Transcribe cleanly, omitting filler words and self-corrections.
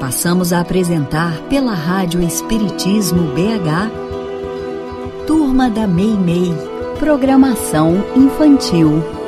Passamos a apresentar pela Rádio Espiritismo BH, Turma da Meimei, programação infantil.